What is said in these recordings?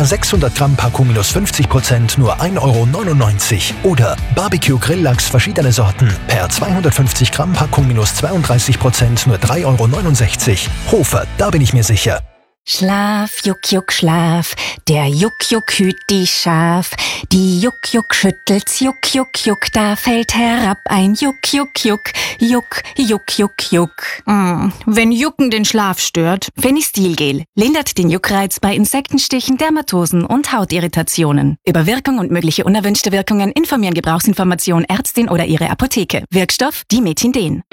Per 600 Gramm Packung minus 50% nur 1,99 €. Oder Barbecue-Grilllachs verschiedene Sorten. Per 250 Gramm Packung minus 32% nur 3,69 €. Hofer, da bin ich mir sicher. Schlaf, Juck, Juck, Schlaf, der Juck, Juck hüt die Schaf. Die Juck, Juck schüttelt's, Juck, Juck, Juck, da fällt herab ein Juck, Juck, Juck, Juck, Juck, Juck, Juck. Wenn Jucken den Schlaf stört. Fenistilgel lindert den Juckreiz bei Insektenstichen, Dermatosen und Hautirritationen. Über Wirkung und mögliche unerwünschte Wirkungen informieren Gebrauchsinformation Ärztin oder ihre Apotheke. Wirkstoff Dimethinden.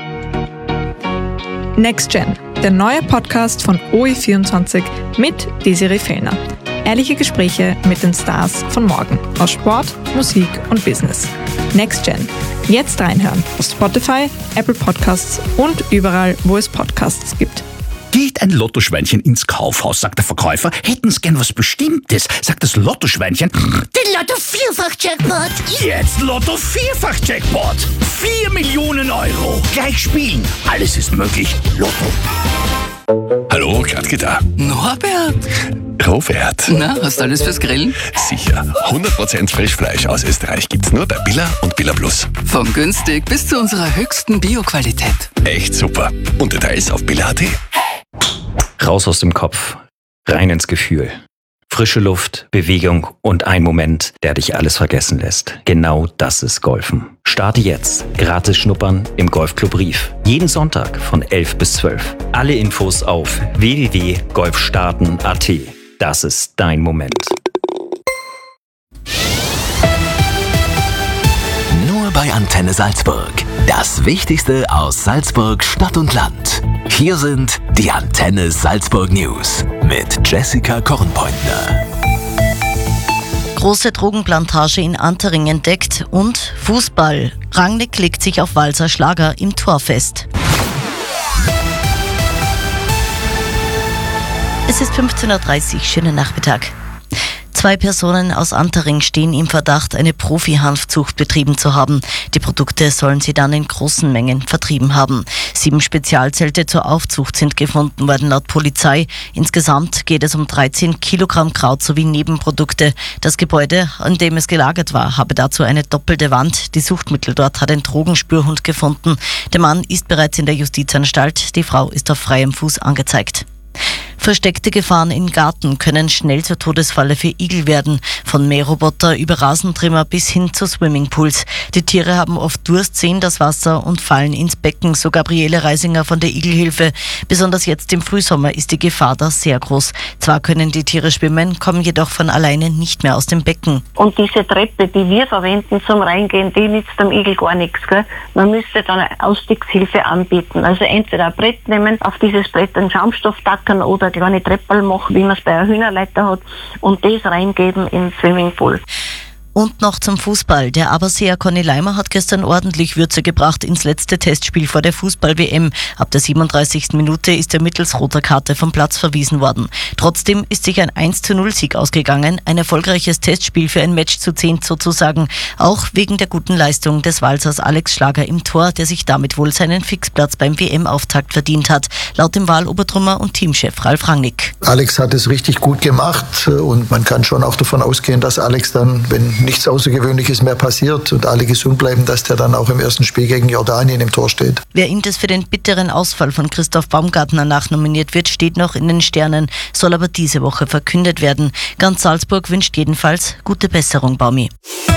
Next Gen, der neue Podcast von OE24 mit Desiree Fellner. Ehrliche Gespräche mit den Stars von morgen aus Sport, Musik und Business. Next Gen. Jetzt reinhören auf Spotify, Apple Podcasts und überall, wo es Podcasts gibt. Geht ein Lottoschweinchen ins Kaufhaus, sagt der Verkäufer, hätten's gern was Bestimmtes, sagt das Lottoschweinchen. Den Lotto-Vierfach-Jackpot! Jetzt Lotto-Vierfach-Jackpot! 4 Millionen €. Gleich spielen. Alles ist möglich. Lotto. Hallo, Gradke da. Norbert! Robert. Na, hast du alles fürs Grillen? Sicher. 100% Frischfleisch aus Österreich gibt's nur bei Billa und Billa Plus. Vom günstig bis zu unserer höchsten Bio-Qualität. Echt super. Und Details auf billa.at. Raus aus dem Kopf, rein ins Gefühl. Frische Luft, Bewegung und ein Moment, der dich alles vergessen lässt. Genau das ist Golfen. Starte jetzt. Gratis schnuppern im Golfclub Rief. Jeden Sonntag von 11 bis 12. Alle Infos auf www.golfstarten.at. Das ist dein Moment. Nur bei Antenne Salzburg. Das Wichtigste aus Salzburg, Stadt und Land. Hier sind die Antenne Salzburg News mit Jessica Kornpointner. Große Drogenplantage in Antering entdeckt und Fußball. Rangnick legt sich auf Walser Schlager im Tor fest. Es ist 15:30 Uhr, schönen Nachmittag. 2 Personen aus Antering stehen im Verdacht, eine Profi-Hanfzucht betrieben zu haben. Die Produkte sollen sie dann in großen Mengen vertrieben haben. 7 Spezialzelte zur Aufzucht sind gefunden worden laut Polizei. Insgesamt geht es um 13 Kilogramm Kraut sowie Nebenprodukte. Das Gebäude, in dem es gelagert war, habe dazu eine doppelte Wand. Die Suchtmittel dort hat ein Drogenspürhund gefunden. Der Mann ist bereits in der Justizanstalt. Die Frau ist auf freiem Fuß angezeigt. Versteckte Gefahren im Garten können schnell zur Todesfalle für Igel werden. Von Mähroboter über Rasentrimmer bis hin zu Swimmingpools. Die Tiere haben oft Durst, sehen das Wasser und fallen ins Becken, so Gabriele Reisinger von der Igelhilfe. Besonders jetzt im Frühsommer ist die Gefahr da sehr groß. Zwar können die Tiere schwimmen, kommen jedoch von alleine nicht mehr aus dem Becken. Und diese Treppe, die wir verwenden zum Reingehen, die nützt dem Igel gar nichts. Gell? Man müsste dann eine Ausstiegshilfe anbieten. Also entweder ein Brett nehmen, auf dieses Brett einen Schaumstoff tackern oder kleine Treppel machen, wie man es bei einer Hühnerleiter hat, und das reingeben in den Swimmingpool. Und noch zum Fußball. Der Aberseer Conny Leimer hat gestern ordentlich Würze gebracht ins letzte Testspiel vor der Fußball-WM. Ab der 37. Minute ist er mittels roter Karte vom Platz verwiesen worden. Trotzdem ist sich ein 1:0-Sieg ausgegangen. Ein erfolgreiches Testspiel für ein Match zu 10 sozusagen. Auch wegen der guten Leistung des Walsers Alex Schlager im Tor, der sich damit wohl seinen Fixplatz beim WM-Auftakt verdient hat. Laut dem Wahlobertrümmer und Teamchef Ralf Rangnick. Alex hat es richtig gut gemacht und man kann schon auch davon ausgehen, dass Alex dann, wenn nichts Außergewöhnliches mehr passiert und alle gesund bleiben, dass der dann auch im ersten Spiel gegen Jordanien im Tor steht. Wer ihm das für den bitteren Ausfall von Christoph Baumgartner nachnominiert wird, steht noch in den Sternen, soll aber diese Woche verkündet werden. Ganz Salzburg wünscht jedenfalls gute Besserung, Baumi.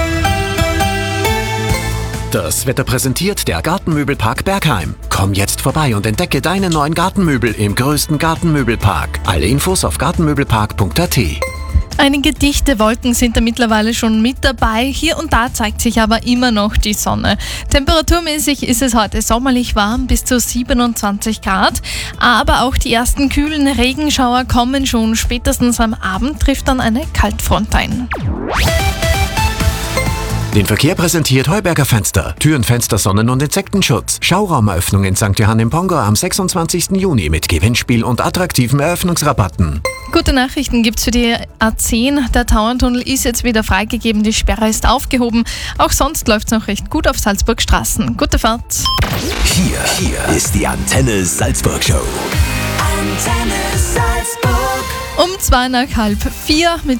Das Wetter präsentiert der Gartenmöbelpark Bergheim. Komm jetzt vorbei und entdecke deine neuen Gartenmöbel im größten Gartenmöbelpark. Alle Infos auf gartenmöbelpark.at. Einige dichte Wolken sind da mittlerweile schon mit dabei. Hier und da zeigt sich aber immer noch die Sonne. Temperaturmäßig ist es heute sommerlich warm, bis zu 27 Grad. Aber auch die ersten kühlen Regenschauer kommen schon. Spätestens am Abend trifft dann eine Kaltfront ein. Den Verkehr präsentiert Heuberger Fenster. Türen, Fenster, Sonnen- und Insektenschutz. Schauraumeröffnung in St. Johann im Pongo am 26. Juni mit Gewinnspiel und attraktiven Eröffnungsrabatten. Gute Nachrichten gibt's für die A10. Der Tauerntunnel ist jetzt wieder freigegeben, die Sperre ist aufgehoben. Auch sonst läuft's noch recht gut auf Salzburg Straßen. Gute Fahrt. Hier ist die Antenne Salzburg Show. Antenne Salzburg. Um 3:45 mit